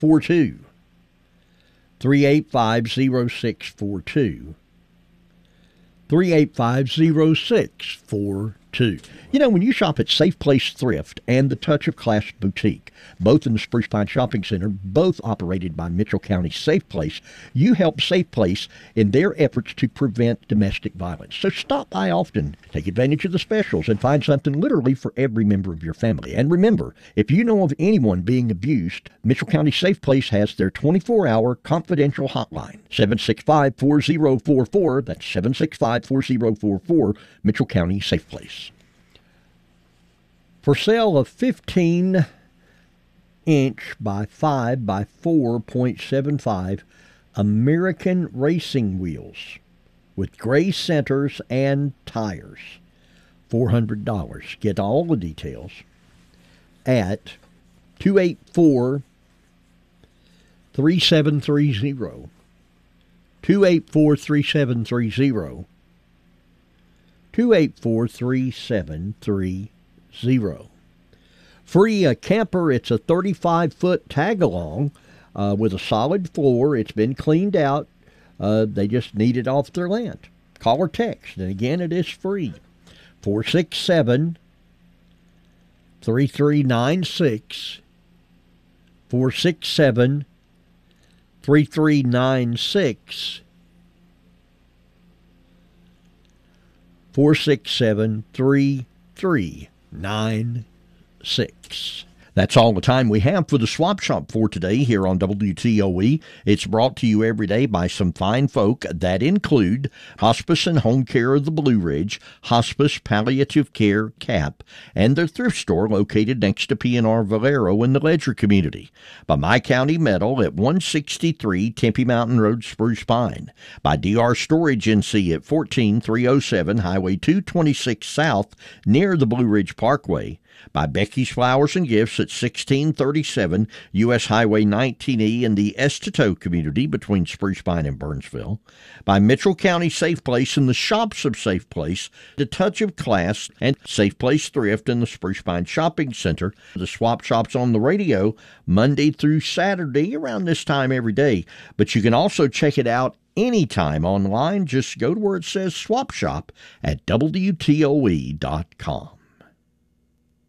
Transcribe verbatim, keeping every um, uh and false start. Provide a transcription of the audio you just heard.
four two. three eight five, zero six four two. three eight five, zero six four two. You know, when you shop at Safe Place Thrift and the Touch of Class Boutique, both in the Spruce Pine Shopping Center, both operated by Mitchell County Safe Place, you help Safe Place in their efforts to prevent domestic violence. So stop by often, take advantage of the specials, and find something literally for every member of your family. And remember, if you know of anyone being abused, Mitchell County Safe Place has their twenty-four hour confidential hotline, seven six five, four zero four four. That's seven six five, four zero four four, Mitchell County Safe Place. For sale of fifteen inch by five by four point seven five American racing wheels with gray centers and tires. four hundred dollars. Get all the details at two eight four, three seven three zero. two eight four, three seven three zero. two eight four, three seven three zero. Free a camper. It's a thirty-five foot tag-along uh, with a solid floor. It's been cleaned out. Uh, they just need it off their land. Call or text. And again, it is free. four six seven, three three nine six. four six seven, three three nine six. four six seven, three three nine six. That's all the time we have for the Swap Shop for today here on W T O E. It's brought to you every day by some fine folk that include Hospice and Home Care of the Blue Ridge, Hospice Palliative Care, C A P, and their thrift store located next to P and R Valero in the Ledger community. By My County Metal at one sixty-three Tempe Mountain Road, Spruce Pine. By D R Storage N C at fourteen three oh seven Highway two twenty-six South near the Blue Ridge Parkway. By Becky's Flowers and Gifts at sixteen thirty-seven U S Highway nineteen E in the Estato community between Spruce Pine and Burnsville. By Mitchell County Safe Place and the shops of Safe Place, The Touch of Class, and Safe Place Thrift in the Spruce Pine Shopping Center. The Swap Shop's on the radio Monday through Saturday around this time every day, but you can also check it out anytime online. Just go to where it says Swap Shop at W T O E dot com.